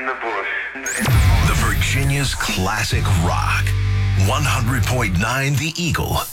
in the bush. The Virginia's classic rock. 100.9 The Eagle.